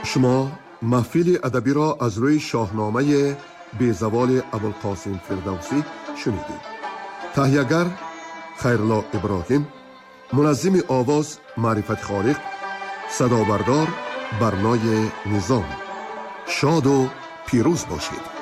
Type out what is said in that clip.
شما محفل ادبی را از روی شاهنامه بیزوال ابوالقاسم فردوسی شنیدید. تهیه‌گر خیرالله ابراهیم، منظم آواز معرفت خالق، صدابردار برنای نظام. شاد و پیروز باشید.